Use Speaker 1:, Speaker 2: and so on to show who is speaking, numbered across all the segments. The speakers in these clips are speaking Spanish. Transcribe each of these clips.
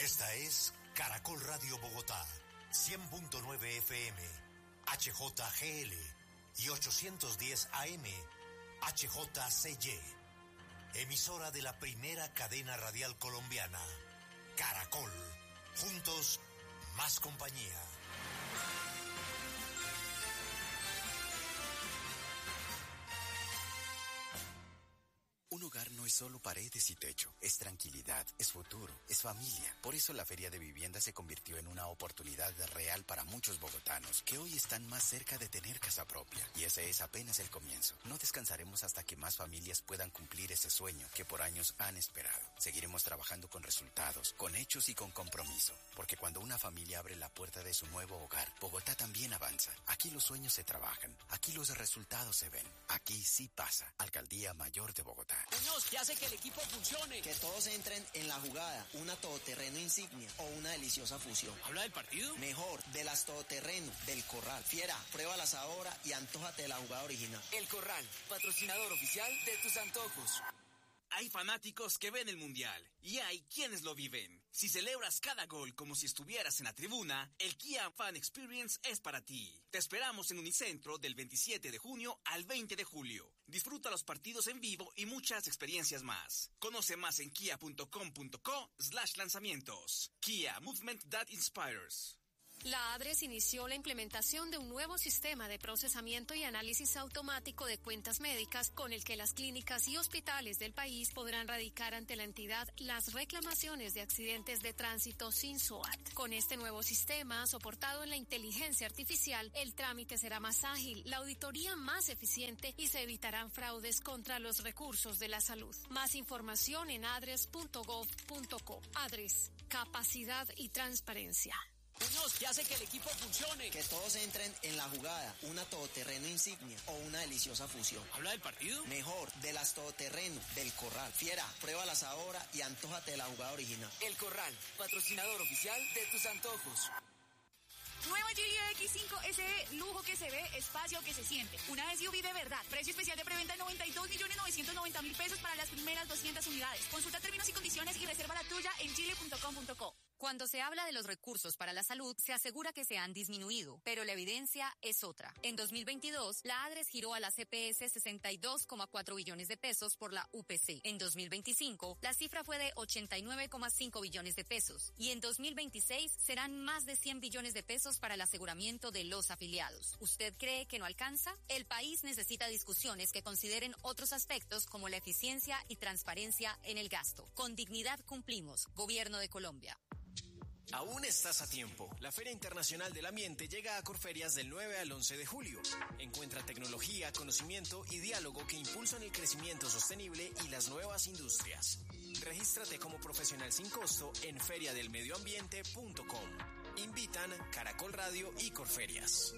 Speaker 1: Esta es Caracol Radio Bogotá, 100.9 FM, HJGL y 810 AM, HJCY. Emisora de la primera cadena radial colombiana, Caracol. Juntos, más compañía.
Speaker 2: Un hogar no es solo paredes y techo, es tranquilidad, es futuro, es familia. Por eso la Feria de Vivienda se convirtió en una oportunidad real para muchos bogotanos que hoy están más cerca de tener casa propia. Y ese es apenas el comienzo. No descansaremos hasta que más familias puedan cumplir ese sueño que por años han esperado. Seguiremos trabajando con resultados, con hechos y con compromiso. Porque cuando una familia abre la puerta de su nuevo hogar, Bogotá también avanza. Aquí los sueños se trabajan, aquí los resultados se ven. Aquí sí pasa. Alcaldía Mayor de Bogotá.
Speaker 3: Muñoz, ¿qué hace que el equipo funcione?
Speaker 4: Que todos entren en la jugada, una todoterreno insignia o una deliciosa fusión.
Speaker 3: ¿Habla del partido?
Speaker 4: Mejor, de las todoterreno, del Corral. Fiera, pruébalas ahora y antójate de la jugada original.
Speaker 5: El Corral, patrocinador oficial de tus antojos.
Speaker 6: Hay fanáticos que ven el Mundial y hay quienes lo viven. Si celebras cada gol como si estuvieras en la tribuna, el Kia Fan Experience es para ti. Te esperamos en Unicentro del 27 de junio al 20 de julio. Disfruta los partidos en vivo y muchas experiencias más. Conoce más en kia.com.co/lanzamientos. Kia, movement that inspires.
Speaker 7: La ADRES inició la implementación de un nuevo sistema de procesamiento y análisis automático de cuentas médicas con el que las clínicas y hospitales del país podrán radicar ante la entidad las reclamaciones de accidentes de tránsito sin SOAT. Con este nuevo sistema, soportado en la inteligencia artificial, el trámite será más ágil, la auditoría más eficiente y se evitarán fraudes contra los recursos de la salud. Más información en adres.gov.co. ADRES, capacidad y transparencia.
Speaker 3: Muñoz, ¿qué hace que el equipo funcione?
Speaker 4: Que todos entren en la jugada, una todoterreno insignia o una deliciosa fusión.
Speaker 3: ¿Habla del partido?
Speaker 4: Mejor, de las todoterreno, del Corral. Fiera, pruébalas ahora y antójate de la jugada original.
Speaker 5: El Corral, patrocinador oficial de tus antojos.
Speaker 8: Nueva Giulia X5 SE, lujo que se ve, espacio que se siente. Una SUV de verdad. Precio especial de preventa de 92.990.000 pesos para las primeras 200 unidades. Consulta términos y condiciones y reserva la tuya en chile.com.co.
Speaker 9: Cuando se habla de los recursos para la salud, se asegura que se han disminuido, pero la evidencia es otra. En 2022, la ADRES giró a la CPS 62,4 billones de pesos por la UPC. En 2025, la cifra fue de 89,5 billones de pesos. Y en 2026 serán más de 100 billones de pesos para el aseguramiento de los afiliados. ¿Usted cree que no alcanza? El país necesita discusiones que consideren otros aspectos como la eficiencia y transparencia en el gasto. Con dignidad cumplimos. Gobierno de Colombia.
Speaker 10: Aún estás a tiempo. La Feria Internacional del Ambiente llega a Corferias del 9 al 11 de julio. Encuentra tecnología, conocimiento y diálogo que impulsan el crecimiento sostenible y las nuevas industrias. Regístrate como profesional sin costo en feriadelmedioambiente.com. Invitan Caracol Radio y Corferias.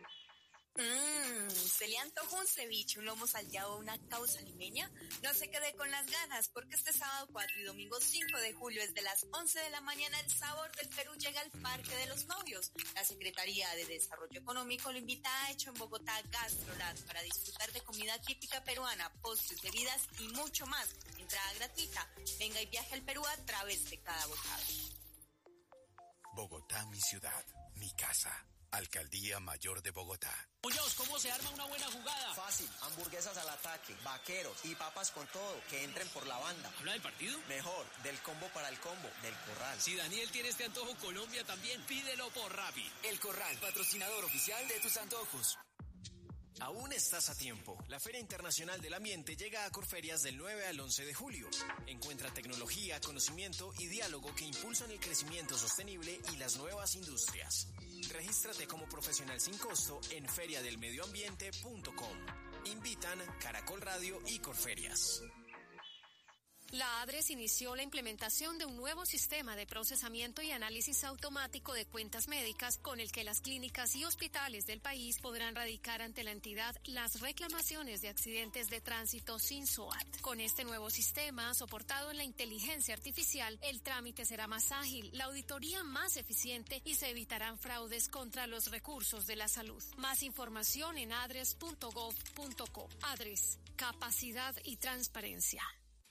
Speaker 11: ¿Se le antojó un ceviche, un lomo salteado o una causa limeña? No se quede con las ganas, porque este sábado 4 y domingo 5 de julio, desde las 11 de la mañana, el sabor del Perú llega al Parque de los Novios. La Secretaría de Desarrollo Económico lo invita a Hecho en Bogotá Gastroland para disfrutar de comida típica peruana, postres, bebidas y mucho más. Entrada gratuita. Venga y viaje al Perú a través de cada bocado.
Speaker 2: Bogotá, mi ciudad, mi casa. Alcaldía Mayor de Bogotá.
Speaker 3: Muñoz, ¿cómo se arma una buena jugada?
Speaker 4: Fácil, hamburguesas al ataque, vaqueros y papas con todo, que entren por la banda.
Speaker 3: ¿Habla del partido?
Speaker 4: Mejor, del combo para el combo, del Corral.
Speaker 3: Si Daniel tiene este antojo, Colombia también, pídelo por Rappi.
Speaker 5: El Corral, patrocinador oficial de tus antojos.
Speaker 10: Aún estás a tiempo. La Feria Internacional del Ambiente llega a Corferias del 9 al 11 de julio. Encuentra tecnología, conocimiento y diálogo que impulsan el crecimiento sostenible y las nuevas industrias. Regístrate como profesional sin costo en feriadelmedioambiente.com. Invitan Caracol Radio y Corferias.
Speaker 7: La ADRES inició la implementación de un nuevo sistema de procesamiento y análisis automático de cuentas médicas con el que las clínicas y hospitales del país podrán radicar ante la entidad las reclamaciones de accidentes de tránsito sin SOAT. Con este nuevo sistema, soportado en la inteligencia artificial, el trámite será más ágil, la auditoría más eficiente y se evitarán fraudes contra los recursos de la salud. Más información en adres.gov.co. ADRES, capacidad y transparencia.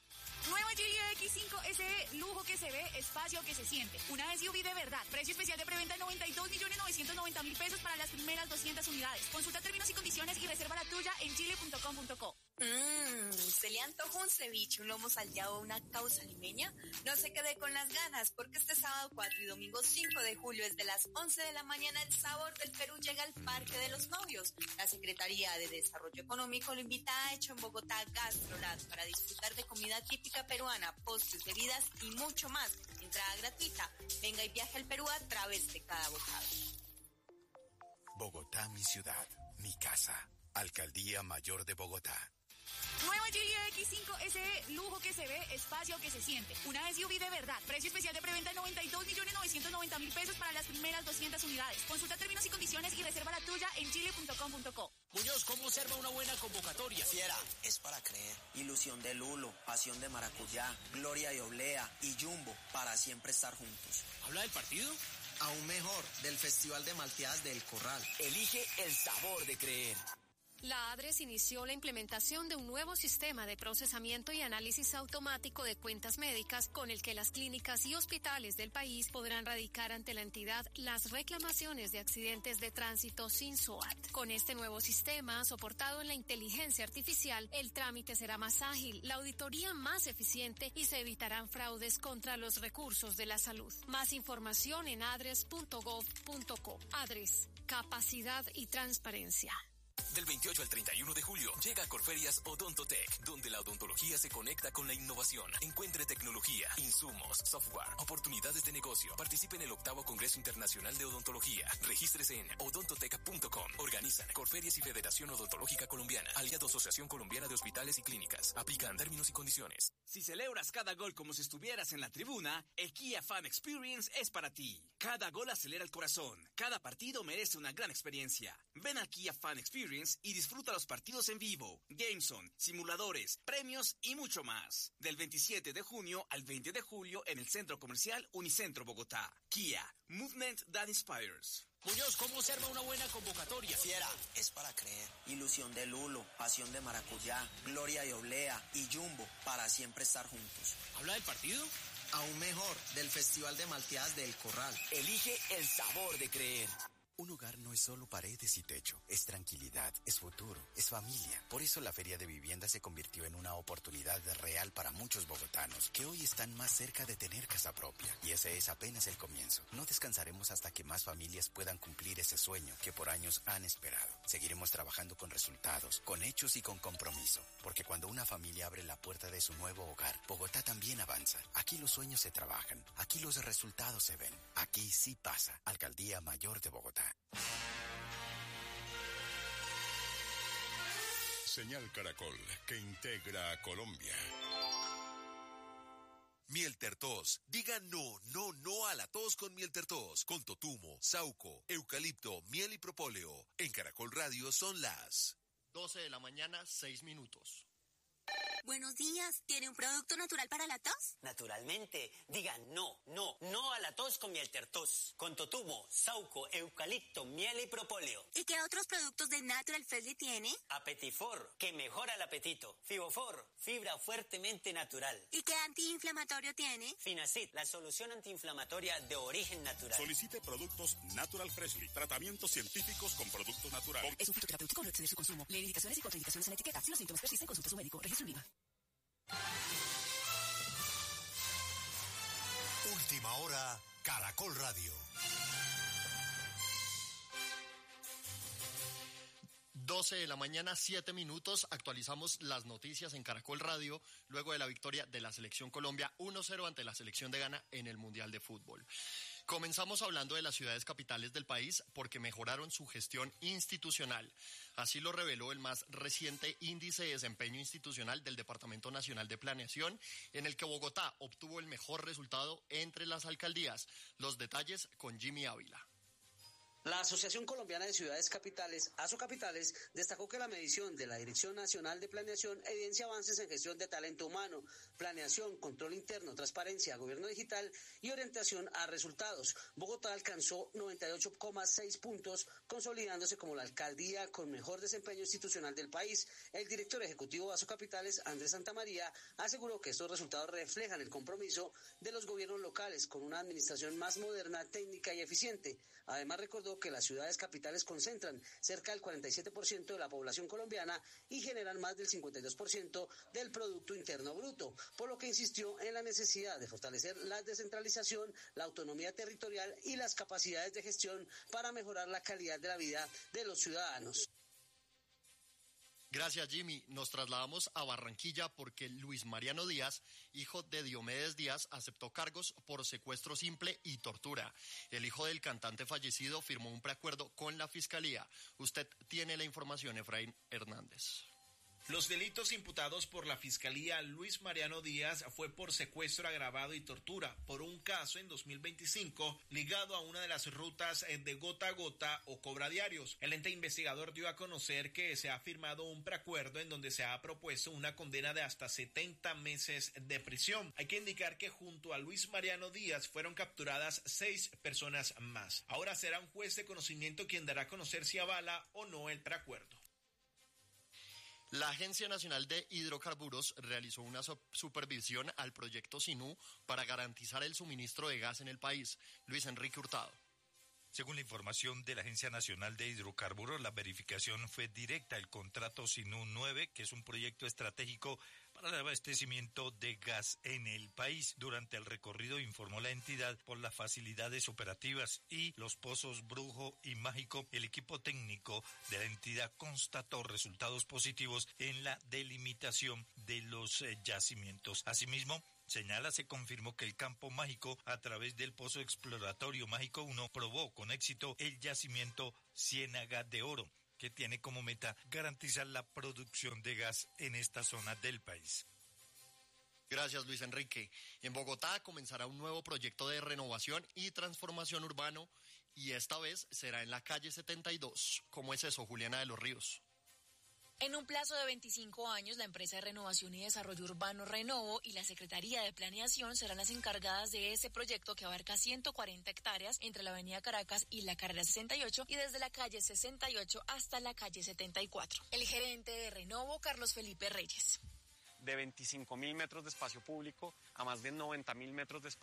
Speaker 8: Nueva Geely X5 SE, lujo que se ve, espacio que se siente. Una SUV de verdad. Precio especial de preventa 92.990.000 pesos para las primeras 200 unidades. Consulta términos y condiciones y reserva la tuya en chile.com.co.
Speaker 11: ¿Se le antojó un ceviche, un lomo salteado o una causa limeña? No se quede con las ganas, porque este sábado 4 y domingo 5 de julio, desde las 11 de la mañana, el sabor del Perú llega al Parque de los Novios. La Secretaría de Desarrollo Económico lo invita a Hecho en Bogotá Gastrolab para disfrutar de comida típica peruana, postres, bebidas y mucho más. Entrada gratuita. Venga y viaje al Perú a través de cada bocado.
Speaker 2: Bogotá, mi ciudad, mi casa. Alcaldía Mayor de Bogotá.
Speaker 8: Nueva Geely X5 SE, lujo que se ve, espacio que se siente. Una SUV de verdad. Precio especial de preventa 92.990.000 pesos para las primeras 200 unidades. Consulta términos y condiciones y reserva la tuya en chile.com.co.
Speaker 3: Muñoz, ¿cómo observa una buena convocatoria?
Speaker 4: Fiera, es para creer. Ilusión de Lulo, pasión de maracuyá, gloria y oblea y jumbo, para siempre estar juntos.
Speaker 3: ¿Habla del partido?
Speaker 4: Aún mejor, del Festival de Malteadas del Corral.
Speaker 5: Elige el sabor de creer.
Speaker 7: La ADRES inició la implementación de un nuevo sistema de procesamiento y análisis automático de cuentas médicas con el que las clínicas y hospitales del país podrán radicar ante la entidad las reclamaciones de accidentes de tránsito sin SOAT. Con este nuevo sistema, soportado en la inteligencia artificial, el trámite será más ágil, la auditoría más eficiente y se evitarán fraudes contra los recursos de la salud. Más información en adres.gov.co. ADRES, capacidad y transparencia.
Speaker 12: Del 28 al 31 de julio llega a Corferias Odontotech, donde la odontología se conecta con la innovación. Encuentre tecnología, insumos, software, oportunidades de negocio. Participe en el 8º Congreso Internacional de Odontología. Regístrese en odontotech.com. Organizan Corferias y Federación Odontológica Colombiana. Aliado Asociación Colombiana de Hospitales y Clínicas. Aplican términos y condiciones.
Speaker 6: Si celebras cada gol como si estuvieras en la tribuna, el Kia Fan Experience es para ti. Cada gol acelera el corazón. Cada partido merece una gran experiencia. Ven al Kia Fan Experience y disfruta los partidos en vivo, Gameson, simuladores, premios y mucho más. Del 27 de junio al 20 de julio en el Centro Comercial Unicentro Bogotá. Kia, Movement that Inspires.
Speaker 3: Muñoz, ¿cómo observa una buena convocatoria?
Speaker 4: Fiera, es para creer. Ilusión de Lulo, pasión de maracuyá, gloria y oblea y jumbo, para siempre estar juntos.
Speaker 3: ¿Habla del partido?
Speaker 4: Aún mejor, del Festival de Malteadas del Corral.
Speaker 5: Elige el sabor de creer.
Speaker 2: Un hogar no es solo paredes y techo, es tranquilidad, es futuro, es familia. Por eso la Feria de Vivienda se convirtió en una oportunidad real para muchos bogotanos que hoy están más cerca de tener casa propia. Y ese es apenas el comienzo. No descansaremos hasta que más familias puedan cumplir ese sueño que por años han esperado. Seguiremos trabajando con resultados, con hechos y con compromiso. Porque cuando una familia abre la puerta de su nuevo hogar, Bogotá también avanza. Aquí los sueños se trabajan, aquí los resultados se ven. Aquí sí pasa. Alcaldía Mayor de Bogotá.
Speaker 13: Señal Caracol, que integra a Colombia. Miel Tertos. Diga no a la tos con Miel Tertos. Con totumo, sauco, eucalipto, miel y propóleo. En Caracol Radio son las
Speaker 14: 12 de la mañana, 6 minutos.
Speaker 15: Buenos días, ¿tiene un producto natural para la tos?
Speaker 16: Naturalmente, diga no a la tos con Miel Tertos. Con totumo, sauco, eucalipto, miel y propóleo.
Speaker 15: ¿Y qué otros productos de Natural Freshly tiene?
Speaker 16: Apetifor, que mejora el apetito. Fibofor, fibra fuertemente natural.
Speaker 15: ¿Y qué antiinflamatorio tiene?
Speaker 16: Finacid, la solución antiinflamatoria de origen natural.
Speaker 13: Solicite productos Natural Freshly, tratamientos científicos con productos naturales.
Speaker 17: Es un fitoterapéutico, no exceder su consumo. Lee indicaciones y contraindicaciones en la etiqueta. Si los síntomas persisten, consulte a su médico. Registro IVA.
Speaker 1: Última hora, Caracol Radio.
Speaker 14: 12 de la mañana, 7 minutos. Actualizamos las noticias en Caracol Radio luego de la victoria de la Selección Colombia 1-0 ante la Selección de Ghana en el Mundial de Fútbol. Comenzamos hablando de las ciudades capitales del país porque mejoraron su gestión institucional. Así lo reveló el más reciente índice de desempeño institucional del Departamento Nacional de Planeación, en el que Bogotá obtuvo el mejor resultado entre las alcaldías. Los detalles con Jimmy Ávila.
Speaker 18: La Asociación Colombiana de Ciudades Capitales, ASOCapitales, destacó que la medición de la Dirección Nacional de Planeación evidencia avances en gestión de talento humano, planeación, control interno, transparencia, gobierno digital y orientación a resultados. Bogotá alcanzó 98,6 puntos, consolidándose como la alcaldía con mejor desempeño institucional del país. El director ejecutivo de ASOCapitales, Andrés Santamaría, aseguró que estos resultados reflejan el compromiso de los gobiernos locales con una administración más moderna, técnica y eficiente. Además, recordó que las ciudades capitales concentran cerca del 47% de la población colombiana y generan más del 52% del Producto Interno Bruto, por lo que insistió en la necesidad de fortalecer la descentralización, la autonomía territorial y las capacidades de gestión para mejorar la calidad de la vida de los ciudadanos.
Speaker 14: Gracias, Jimmy. Nos trasladamos a Barranquilla porque Luis Mariano Díaz, hijo de Diomedes Díaz, aceptó cargos por secuestro simple y tortura. El hijo del cantante fallecido firmó un preacuerdo con la Fiscalía. Usted tiene la información, Efraín Hernández.
Speaker 19: Los delitos imputados por la Fiscalía Luis Mariano Díaz fue por secuestro agravado y tortura, por un caso en 2025 ligado a una de las rutas de Gota a Gota o Cobra Diarios. El ente investigador dio a conocer que se ha firmado un preacuerdo en donde se ha propuesto una condena de hasta 70 meses de prisión. Hay que indicar que junto a Luis Mariano Díaz fueron capturadas 6 personas más. Ahora será un juez de conocimiento quien dará a conocer si avala o no el preacuerdo.
Speaker 14: La Agencia Nacional de Hidrocarburos realizó una supervisión al proyecto Sinú para garantizar el suministro de gas en el país. Luis Enrique Hurtado.
Speaker 20: Según la información de la Agencia Nacional de Hidrocarburos, la verificación fue directa. El contrato Sinú 9, que es un proyecto estratégico para el abastecimiento de gas en el país. Durante el recorrido informó la entidad por las facilidades operativas y los pozos Brujo y Mágico. El equipo técnico de la entidad constató resultados positivos en la delimitación de los yacimientos. Asimismo, se confirmó que el campo Mágico, a través del pozo exploratorio Mágico 1, probó con éxito el yacimiento Ciénaga de Oro, que tiene como meta garantizar la producción de gas en esta zona del país.
Speaker 14: Gracias, Luis Enrique. En Bogotá comenzará un nuevo proyecto de renovación y transformación urbano y esta vez será en la calle 72. ¿Cómo es eso, Juliana de los Ríos?
Speaker 8: En un plazo de 25 años, la empresa de renovación y desarrollo urbano Renovo y la Secretaría de Planeación serán las encargadas de ese proyecto que abarca 140 hectáreas entre la avenida Caracas y la carrera 68 y desde la calle 68 hasta la calle 74. El gerente de Renovo, Carlos Felipe Reyes.
Speaker 21: De 25.000 metros de espacio público a más de 90.000 metros de espacio